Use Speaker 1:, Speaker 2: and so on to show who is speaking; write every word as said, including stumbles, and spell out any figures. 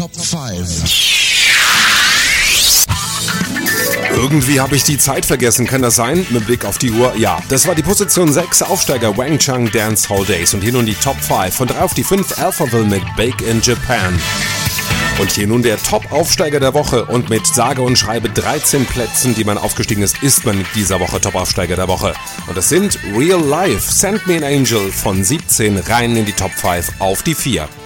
Speaker 1: Top fünf.
Speaker 2: Irgendwie habe ich die Zeit vergessen, kann das sein? Mit Blick auf die Uhr, ja. Das war die Position sechs, Aufsteiger Wang Chung Dancehall Days. Und hier nun die Top fünf. Von drei auf die fünf, Alphaville mit Bake in Japan. Und hier nun der Top-Aufsteiger der Woche. Und mit sage und schreibe dreizehn Plätzen, die man aufgestiegen ist, ist man in dieser Woche Top-Aufsteiger der Woche. Und das sind Real Life, Send Me an Angel von siebzehn rein in die Top fünf auf die vier.